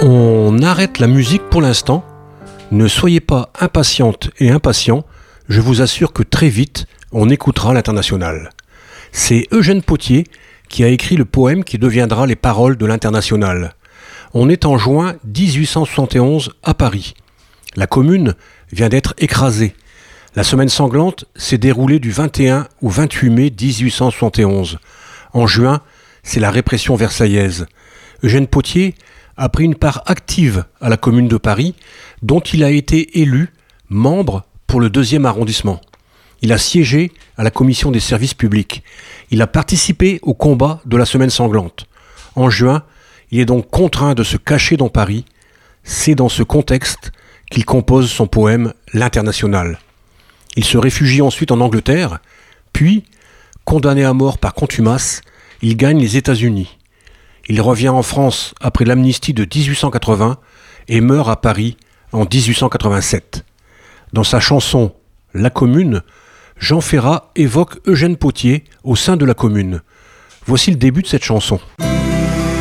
On arrête la musique pour l'instant. Ne soyez pas impatientes et impatients. Je vous assure que très vite, on écoutera l'Internationale. C'est Eugène Pottier qui a écrit le poème qui deviendra les paroles de l'Internationale. On est en juin 1871 à Paris. La Commune vient d'être écrasée. La semaine sanglante s'est déroulée du 21 au 28 mai 1871. En juin, c'est la répression versaillaise. Eugène Pottier a pris une part active à la Commune de Paris, dont il a été élu membre pour le 2e arrondissement. Il a siégé à la commission des services publics. Il a participé au combat de la semaine sanglante. En juin, il est donc contraint de se cacher dans Paris. C'est dans ce contexte qu'il compose son poème « L'Internationale ». Il se réfugie ensuite en Angleterre, puis, condamné à mort par contumace, il gagne les États-Unis. Il revient en France après l'amnistie de 1880 et meurt à Paris en 1887. Dans sa chanson « La Commune », Jean Ferrat évoque Eugène Pottier au sein de la Commune. Voici le début de cette chanson.